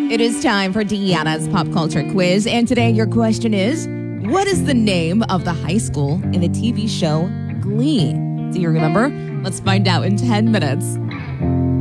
It is time for Deanna's pop culture quiz. And today your question is, what is the name of the high school in the TV show Glee? Do you remember? Let's find out in 10 minutes.